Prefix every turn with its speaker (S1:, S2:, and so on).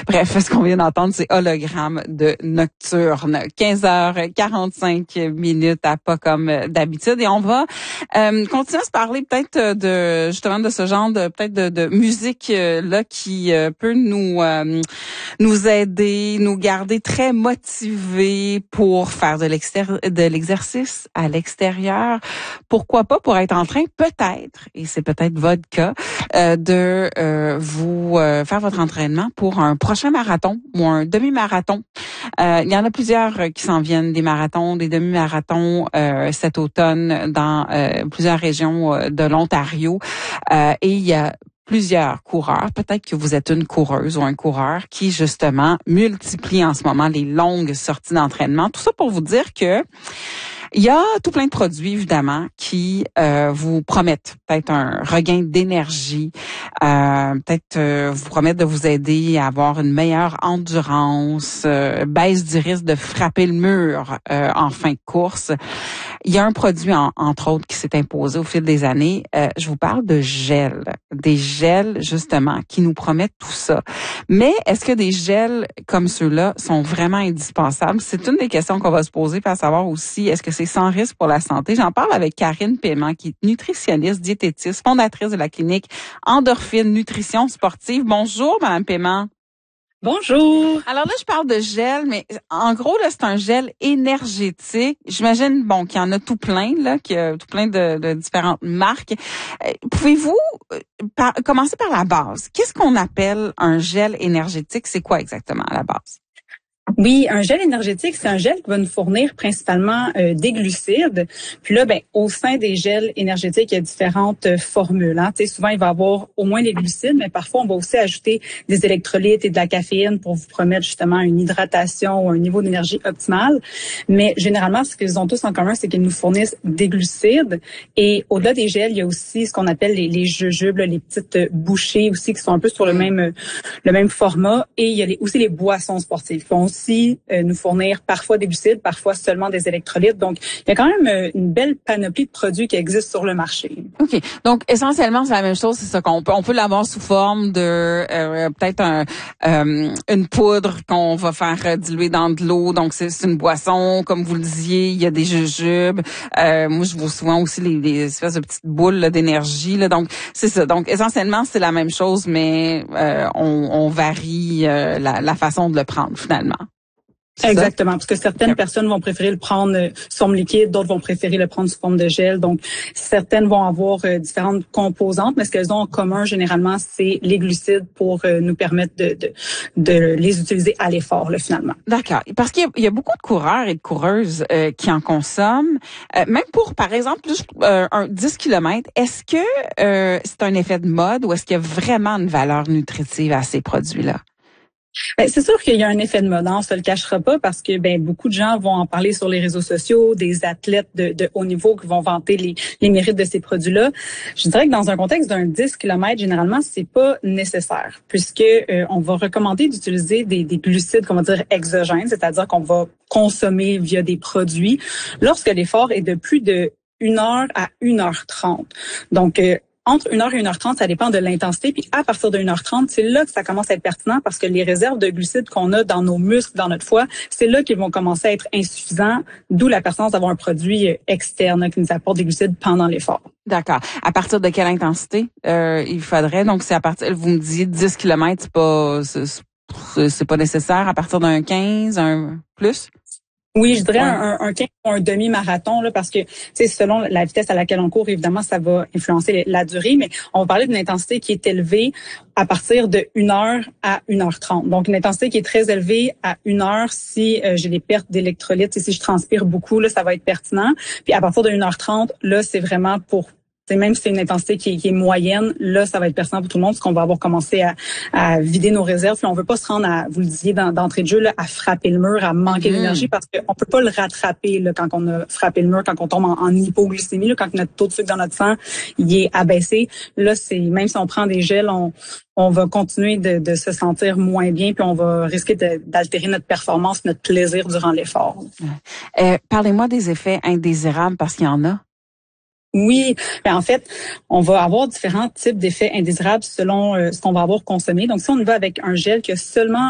S1: Bref, ce qu'on vient d'entendre, c'est Hologramme de Nocturne. 15h45 à pas comme d'habitude. Et on va continuer à se parler peut-être de justement de ce genre de musique là qui peut nous aider, nous garder très motivés pour faire de l'exercice à l'extérieur. Pourquoi pas pour être en train peut-être, et c'est peut-être votre cas, de vous faire votre entraînement pour un prochain marathon ou un demi-marathon. Il y en a plusieurs qui s'en viennent, des marathons, des demi-marathons cet automne dans plusieurs régions de l'Ontario. Et il y a plusieurs coureurs, peut-être que vous êtes une coureuse ou un coureur qui justement multiplie en ce moment les longues sorties d'entraînement. Tout ça pour vous dire que il y a tout plein de produits, évidemment, qui vous promettent peut-être un regain d'énergie, peut-être vous promettent de vous aider à avoir une meilleure endurance, baisse du risque de frapper le mur en fin de course. Il y a un produit, entre autres, qui s'est imposé au fil des années. Je vous parle de gels. Des gels, justement, qui nous promettent tout ça. Mais est-ce que des gels comme ceux-là sont vraiment indispensables? C'est une des questions qu'on va se poser, pour savoir aussi, est-ce que c'est sans risque pour la santé? J'en parle avec Karine Paiement, qui est nutritionniste, diététiste, fondatrice de la clinique Endorphine Nutrition Sportive. Bonjour, Madame Paiement.
S2: Bonjour.
S1: Alors là, je parle de gel, mais en gros, là, c'est un gel énergétique. J'imagine, qu'il y en a tout plein, là, qu'il y a tout plein de différentes marques. Pouvez-vous commencer par la base? Qu'est-ce qu'on appelle un gel énergétique? C'est quoi exactement à la base?
S2: Oui, un gel énergétique, c'est un gel qui va nous fournir principalement des glucides. Puis là, au sein des gels énergétiques, il y a différentes formules. Hein. Tu sais, souvent, il va y avoir au moins des glucides, mais parfois, on va aussi ajouter des électrolytes et de la caféine pour vous promettre justement une hydratation ou un niveau d'énergie optimal. Mais généralement, ce qu'ils ont tous en commun, c'est qu'ils nous fournissent des glucides. Et au-delà des gels, il y a aussi ce qu'on appelle les jujubes, là, les petites bouchées aussi qui sont un peu sur le même format. Et il y a aussi les boissons sportives qui vont aussi nous fournir parfois des glucides, parfois seulement des électrolytes. Donc, il y a quand même une belle panoplie de produits qui existent sur le marché.
S1: OK. Donc, essentiellement, c'est la même chose. C'est ça on peut l'avoir sous forme de peut-être une poudre qu'on va faire diluer dans de l'eau. Donc, c'est une boisson. Comme vous le disiez, il y a des jujubes. Moi, je vois souvent aussi les espèces de petites boules là, d'énergie. Là. Donc, c'est ça. Donc, essentiellement, c'est la même chose, mais on varie la façon de le prendre, finalement.
S2: Exactement, parce que certaines personnes vont préférer le prendre sous forme liquide, d'autres vont préférer le prendre sous forme de gel. Donc, certaines vont avoir différentes composantes, mais ce qu'elles ont en commun, généralement, c'est les glucides pour nous permettre de les utiliser à l'effort, là, finalement.
S1: D'accord. Parce qu'il y a beaucoup de coureurs et de coureuses qui en consomment. Même pour, par exemple, juste un 10 km, est-ce que c'est un effet de mode ou est-ce qu'il y a vraiment une valeur nutritive à ces produits-là?
S2: C'est sûr qu'il y a un effet de mode, on se le cachera pas, parce que beaucoup de gens vont en parler sur les réseaux sociaux, des athlètes de haut niveau qui vont vanter les mérites de ces produits-là. Je dirais que dans un contexte d'un 10 km, généralement, c'est pas nécessaire, puisque on va recommander d'utiliser des glucides, qu'on va dire exogènes, c'est-à-dire qu'on va consommer via des produits lorsque l'effort est de plus de 1 heure à 1h30. Donc, entre 1 heure et 1h30, ça dépend de l'intensité. Puis à partir de 1h30, c'est là que ça commence à être pertinent, parce que les réserves de glucides qu'on a dans nos muscles, dans notre foie, c'est là qu'ils vont commencer à être insuffisants, d'où la pertinence d'avoir un produit externe qui nous apporte des glucides pendant l'effort.
S1: D'accord. À partir de quelle intensité il faudrait? Donc, c'est à partir, vous me disiez 10 km, c'est pas nécessaire. À partir d'un 15, un plus?
S2: Oui, je dirais un 15 ou un demi-marathon, là, parce que, selon la vitesse à laquelle on court, évidemment, ça va influencer la durée, mais on va parler d'une intensité qui est élevée à partir de 1 heure à 1h30. Donc, une intensité qui est très élevée à 1 heure, si j'ai des pertes d'électrolytes, et si je transpire beaucoup, là, ça va être pertinent. Puis à partir de 1h30, là, c'est vraiment même si c'est une intensité qui est moyenne, là, ça va être pertinent pour tout le monde, parce qu'on va avoir commencé à vider nos réserves. Puis on veut pas se rendre vous le disiez d'entrée de jeu, là, à frapper le mur, à manquer d'énergie, parce qu'on peut pas le rattraper là, quand on a frappé le mur, quand on tombe en hypoglycémie, là, quand notre taux de sucre dans notre sang il est abaissé. Là, même si on prend des gels, on va continuer de se sentir moins bien, puis on va risquer d'altérer notre performance, notre plaisir durant l'effort.
S1: Parlez-moi des effets indésirables, parce qu'il y en a.
S2: Oui, en fait, on va avoir différents types d'effets indésirables selon ce qu'on va avoir consommé. Donc, si on y va avec un gel qui a seulement